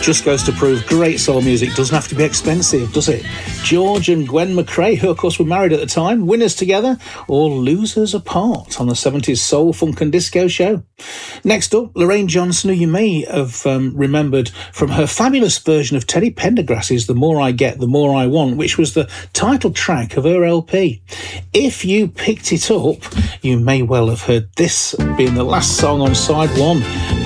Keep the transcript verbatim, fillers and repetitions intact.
Just goes to prove great soul music doesn't have to be expensive, does it? George and Gwen McRae, who of course were married at the time, winners together or losers apart on the seventies soul, funk and disco show. Next up, Lorraine Johnson, who you may have um, remembered from her fabulous version of Teddy Pendergrass's The More I Get, The More I Want, which was the title track of her L P. If you picked it up, you may well have heard this being the last song on side one.